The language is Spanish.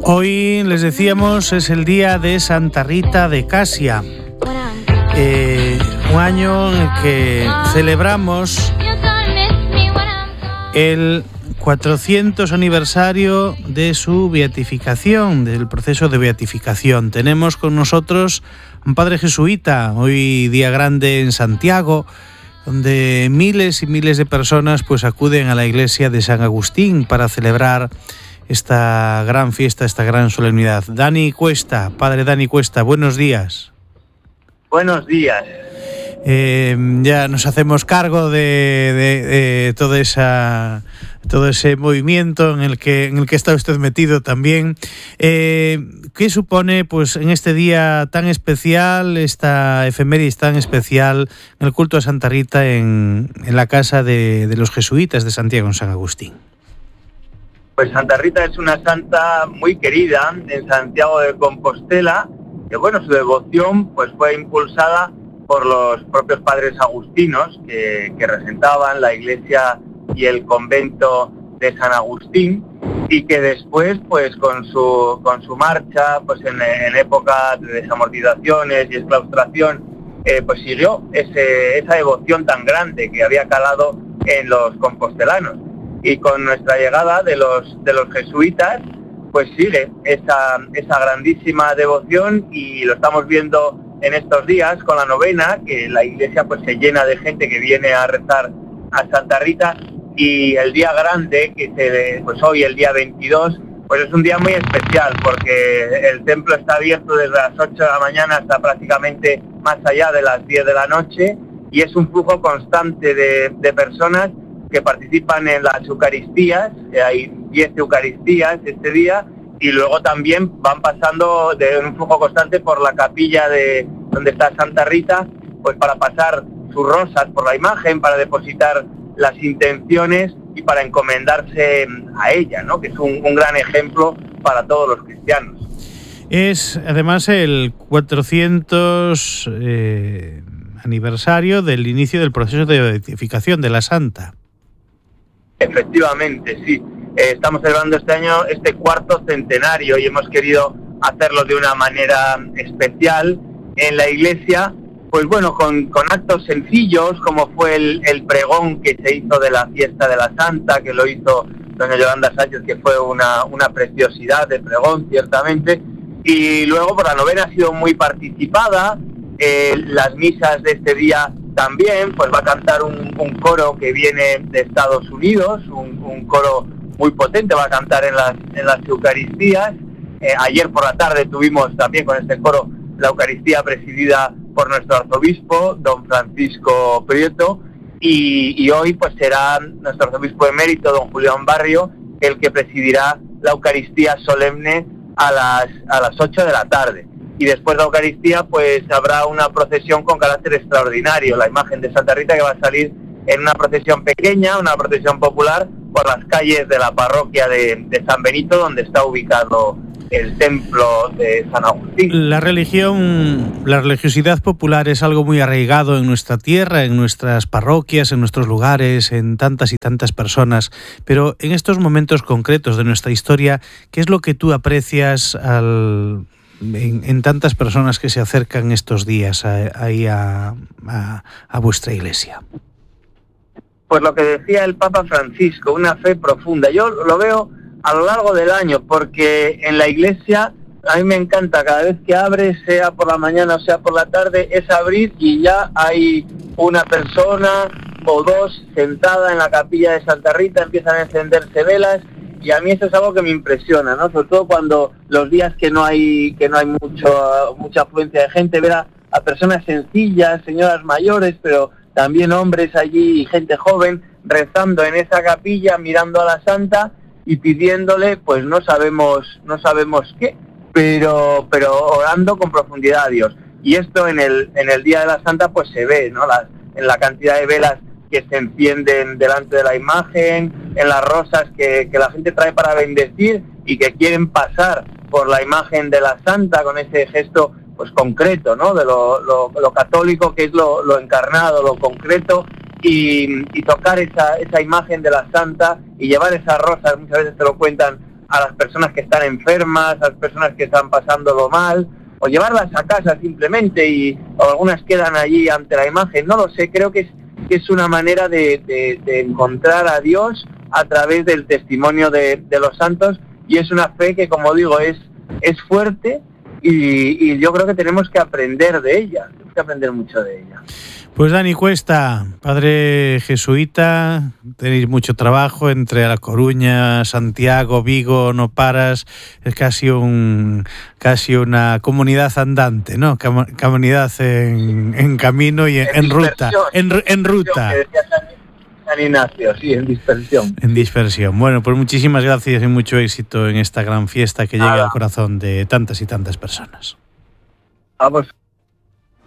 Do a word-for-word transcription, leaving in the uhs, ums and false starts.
Hoy, les decíamos, es el día de Santa Rita de Casia, eh, un año en el que celebramos el cuatrocientos aniversario de su beatificación, del proceso de beatificación. Tenemos con nosotros un padre jesuita, hoy día grande en Santiago, donde miles y miles de personas pues acuden a la iglesia de San Agustín para celebrar esta gran fiesta, esta gran solemnidad. Dani Cuesta, padre Dani Cuesta, buenos días. Buenos días. Eh, ya nos hacemos cargo de, de, de toda esa, todo ese movimiento en el que en el que está usted metido también. Eh, ¿Qué supone, pues, en este día tan especial, esta efeméride tan especial, en el culto a Santa Rita en, en la casa de, de los jesuitas de Santiago en San Agustín? Pues Santa Rita es una santa muy querida en Santiago de Compostela, que bueno, su devoción pues fue impulsada por los propios padres agustinos que, que regentaban la iglesia y el convento de San Agustín, y que después pues con su con su marcha pues en, en época de desamortizaciones y exclaustración eh, pues siguió ese, esa devoción tan grande que había calado en los compostelanos. Y con nuestra llegada de los de los jesuitas pues sigue esa esa grandísima devoción, y lo estamos viendo en estos días con la novena, que la iglesia pues se llena de gente que viene a rezar a Santa Rita, y el día grande, que se pues hoy el día veintidós, pues es un día muy especial porque el templo está abierto desde las ocho de la mañana hasta prácticamente más allá de las diez de la noche, y es un flujo constante de, de personas que participan en las Eucaristías. Hay diez Eucaristías este día, y luego también van pasando de un flujo constante por la capilla de donde está Santa Rita, pues para pasar sus rosas por la imagen, para depositar las intenciones y para encomendarse a ella, ¿no? Que es un, un gran ejemplo para todos los cristianos. Es además el cuatrocientos eh, aniversario del inicio del proceso de beatificación de la santa. Efectivamente, sí. Eh, estamos celebrando este año este cuarto centenario y hemos querido hacerlo de una manera especial en la iglesia, pues bueno, con, con actos sencillos, como fue el, el pregón que se hizo de la fiesta de la Santa, que lo hizo doña Yolanda Sánchez, que fue una, una preciosidad de pregón, ciertamente, y luego por la novena ha sido muy participada. Eh, las misas de este día también, pues va a cantar un, un coro que viene de Estados Unidos, un, un coro muy potente, va a cantar en las, en las Eucaristías. Eh, ayer por la tarde tuvimos también con este coro la Eucaristía presidida por nuestro arzobispo, don Francisco Prieto, y, y hoy pues será nuestro arzobispo emérito, don Julián Barrio, el que presidirá la Eucaristía solemne a las, a las ocho de la tarde. Y después de la Eucaristía pues habrá una procesión con carácter extraordinario, la imagen de Santa Rita, que va a salir en una procesión pequeña, una procesión popular, por las calles de la parroquia de, de San Benito, donde está ubicado el templo de San Agustín. La religión, la religiosidad popular es algo muy arraigado en nuestra tierra, en nuestras parroquias, en nuestros lugares, en tantas y tantas personas. Pero en estos momentos concretos de nuestra historia, ¿qué es lo que tú aprecias al, en, en tantas personas que se acercan estos días ahí a, a, a vuestra iglesia? Pues lo que decía el Papa Francisco, una fe profunda. Yo lo veo a lo largo del año, porque en la iglesia a mí me encanta, cada vez que abre, sea por la mañana o sea por la tarde, es abrir y ya hay una persona o dos sentada en la capilla de Santa Rita, empiezan a encenderse velas, y a mí eso es algo que me impresiona, ¿no? Sobre todo cuando los días que no hay que no hay mucho mucha afluencia de gente, ver a, a personas sencillas, señoras mayores, pero también hombres allí y gente joven rezando en esa capilla, mirando a la Santa y pidiéndole, pues no sabemos no sabemos qué, pero pero orando con profundidad a Dios. Y esto en el en el día de la Santa pues se ve, ¿no? La, en la cantidad de velas que se encienden delante de la imagen, en las rosas que, que la gente trae para bendecir y que quieren pasar por la imagen de la Santa con ese gesto pues concreto, ¿no? De lo, lo, lo católico, que es lo, lo encarnado, lo concreto, y, y tocar esa, esa imagen de la Santa y llevar esas rosas. Muchas veces te lo cuentan a las personas que están enfermas, a las personas que están pasándolo mal, o llevarlas a casa simplemente, y o algunas quedan allí ante la imagen, no lo sé, creo que es, que es una manera de, de, de encontrar a Dios a través del testimonio de, de los santos, y es una fe que, como digo, es, es fuerte, y, y yo creo que tenemos que aprender de ella, tenemos que aprender mucho de ella. Pues Dani Cuesta, padre jesuita, tenéis mucho trabajo entre La Coruña, Santiago, Vigo, no paras, es casi un casi una comunidad andante, ¿no? Cam- comunidad en, en camino y en, en, en ruta, en, en ruta. San Ignacio, sí, en dispersión. En dispersión. Bueno, pues muchísimas gracias y mucho éxito en esta gran fiesta que llega al corazón de tantas y tantas personas. Vamos.